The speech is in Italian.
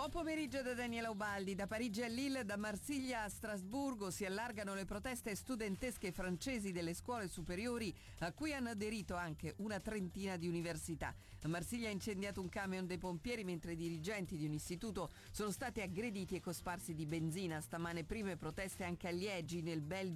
Buon pomeriggio da Daniela Ubaldi. Da Parigi a Lille, da Marsiglia a Strasburgo si allargano le proteste studentesche francesi delle scuole superiori, a cui hanno aderito anche una trentina di università. A Marsiglia ha incendiato un camion dei pompieri mentre i dirigenti di un istituto sono stati aggrediti e cosparsi di benzina. Stamane prime proteste anche a Liegi, nel Belgio.